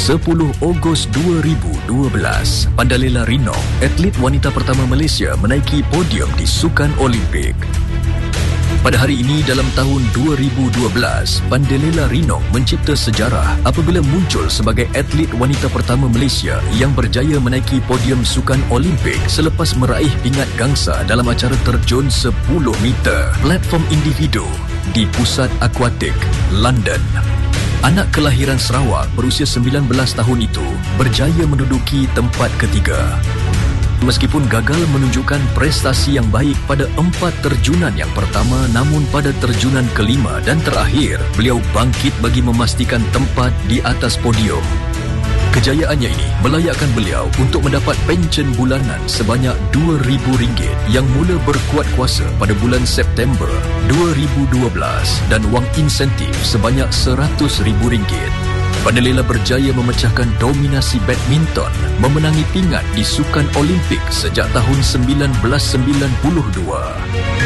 10 Ogos 2012, Pandalela Rinong, atlet wanita pertama Malaysia menaiki podium di Sukan Olimpik. Pada hari ini dalam tahun 2012, Pandalela Rinong mencipta sejarah apabila muncul sebagai atlet wanita pertama Malaysia yang berjaya menaiki podium Sukan Olimpik selepas meraih pingat gangsa dalam acara terjun 10 meter platform individu di Pusat Akuatik, London. Anak kelahiran Sarawak berusia 19 tahun itu berjaya menduduki tempat ketiga. Meskipun gagal menunjukkan prestasi yang baik pada 4 terjunan yang pertama, namun pada terjunan kelima dan terakhir, beliau bangkit bagi memastikan tempat di atas podium. Kejayaannya ini melayakkan beliau untuk mendapat pencen bulanan sebanyak RM2,000 yang mula berkuat kuasa pada bulan September 2012 dan wang insentif sebanyak RM100,000. Pandalela berjaya memecahkan dominasi badminton, memenangi pingat di Sukan Olimpik sejak tahun 1992.